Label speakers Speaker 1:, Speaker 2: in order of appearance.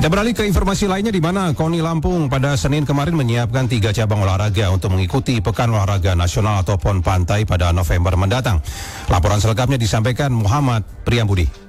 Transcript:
Speaker 1: Kita beralih ke informasi lainnya di mana KONI Lampung pada Senin kemarin menyiapkan 3 cabang olahraga untuk mengikuti Pekan Olahraga Nasional atau PON Pantai pada November mendatang. Laporan selengkapnya disampaikan Muhammad Priyambudi.